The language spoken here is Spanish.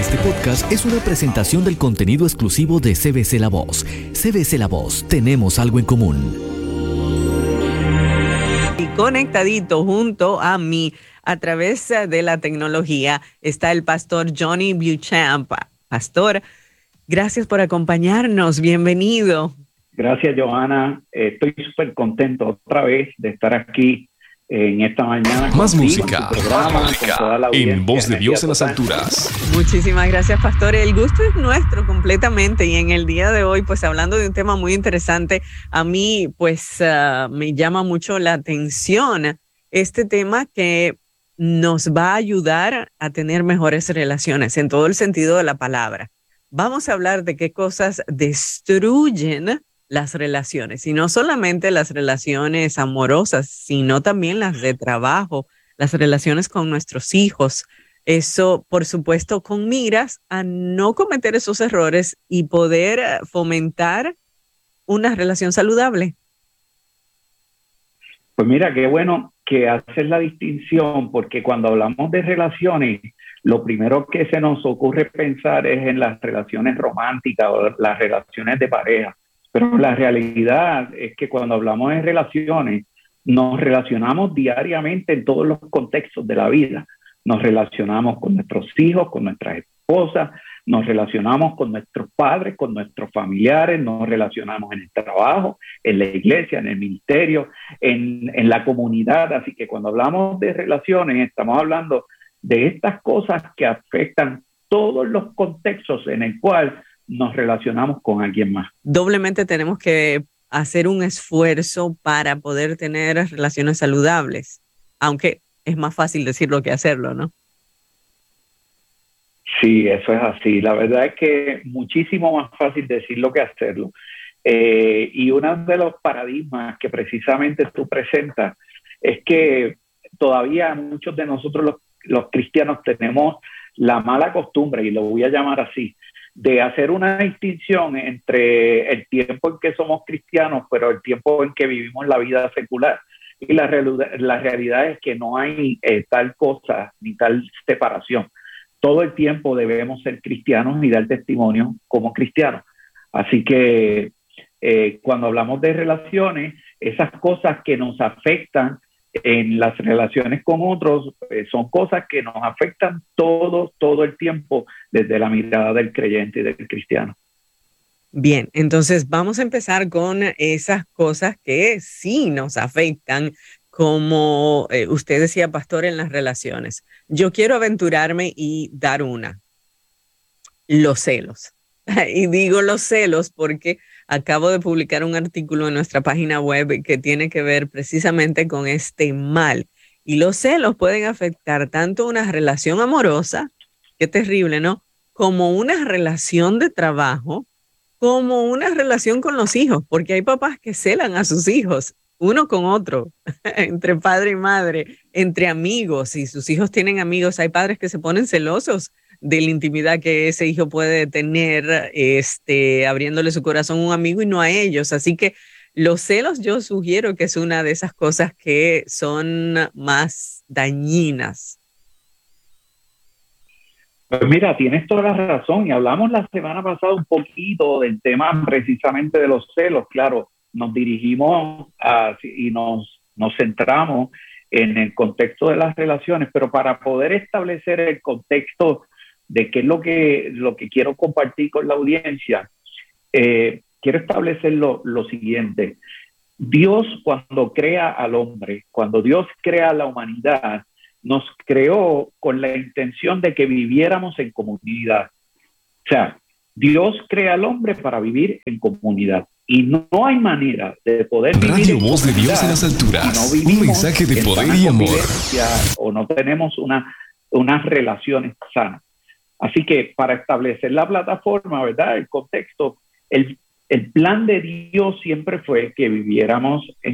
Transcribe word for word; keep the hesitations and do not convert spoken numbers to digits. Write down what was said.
Este podcast es una presentación del contenido exclusivo de C B C La Voz. C B C La Voz, tenemos algo en común. Y conectadito junto a mí a través de la tecnología está el pastor Johnny Beauchamp. Pastor, gracias por acompañarnos. Bienvenido. Gracias, Johanna. Eh, estoy súper contento otra vez de estar aquí en esta mañana. Más contigo, música, en, programa, más música en Voz de Dios en las alturas. Muchísimas gracias, pastor. El gusto es nuestro completamente, y en el día de hoy, pues hablando de un tema muy interesante, a mí pues uh, me llama mucho la atención este tema que nos va a ayudar a tener mejores relaciones en todo el sentido de la palabra. Vamos a hablar de qué cosas destruyen las relaciones, y no solamente las relaciones amorosas, sino también las de trabajo, las relaciones con nuestros hijos. Eso, por supuesto, con miras a no cometer esos errores y poder fomentar una relación saludable. Pues mira, qué bueno que haces la distinción, porque cuando hablamos de relaciones, lo primero que se nos ocurre pensar es en las relaciones románticas o las relaciones de pareja. Pero la realidad es que cuando hablamos de relaciones, nos relacionamos diariamente en todos los contextos de la vida. Nos relacionamos con nuestros hijos, con nuestras esposas, nos relacionamos con nuestros padres, con nuestros familiares, nos relacionamos en el trabajo, en la iglesia, en el ministerio, en, en la comunidad. Así que cuando hablamos de relaciones, estamos hablando de estas cosas que afectan todos los contextos en el cual nos relacionamos con alguien más. Doblemente tenemos que hacer un esfuerzo para poder tener relaciones saludables, aunque es más fácil decirlo que hacerlo, ¿no? Sí, eso es así. La verdad es que muchísimo más fácil decirlo que hacerlo. Eh, y uno de los paradigmas que precisamente tú presentas es que todavía muchos de nosotros los, los cristianos tenemos la mala costumbre, y lo voy a llamar así, de hacer una distinción entre el tiempo en que somos cristianos, pero el tiempo en que vivimos la vida secular. Y la, la realidad es que no hay eh, tal cosa ni tal separación. Todo el tiempo debemos ser cristianos y dar testimonio como cristianos. Así que eh, cuando hablamos de relaciones, esas cosas que nos afectan en las relaciones con otros, eh, son cosas que nos afectan todo, todo el tiempo desde la mirada del creyente y del cristiano. Bien, entonces vamos a empezar con esas cosas que sí nos afectan, como eh, usted decía, pastor, en las relaciones. Yo quiero aventurarme y dar una: los celos. Y digo los celos porque acabo de publicar un artículo en nuestra página web que tiene que ver precisamente con este mal. Y los celos pueden afectar tanto una relación amorosa, qué terrible, ¿no?, como una relación de trabajo, como una relación con los hijos, porque hay papás que celan a sus hijos, uno con otro, entre padre y madre, entre amigos. Si sus hijos tienen amigos, hay padres que se ponen celosos de la intimidad que ese hijo puede tener, este, abriéndole su corazón a un amigo y no a ellos. Así que los celos, yo sugiero que es una de esas cosas que son más dañinas. Pues mira, tienes toda la razón, y hablamos la semana pasada un poquito del tema precisamente de los celos. Claro, nos dirigimos a, y nos, nos centramos en el contexto de las relaciones, pero para poder establecer el contexto de qué es lo que, lo que quiero compartir con la audiencia, eh, quiero establecer lo, lo siguiente. Dios, cuando crea al hombre, cuando Dios crea a la humanidad, nos creó con la intención de que viviéramos en comunidad. O sea, Dios crea al hombre para vivir en comunidad. Y no hay manera de poder vivir Radio en Voz de Dios en las alturas. si no Un mensaje de poder y amor. O no tenemos una, unas relaciones sanas. Así que para establecer la plataforma, ¿verdad?, el contexto, el, el plan de Dios siempre fue que viviéramos en